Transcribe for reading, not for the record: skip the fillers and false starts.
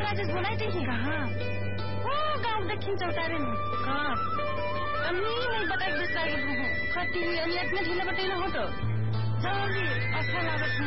राजेश बोलाइदेखि कहाँ गाउँदेखि चौतारे में कहाँ अम्मी नहीं बताई बिस्तार खट्टी अनि इतना ढीला बटेन हो तो जल्दी अच्छा लागत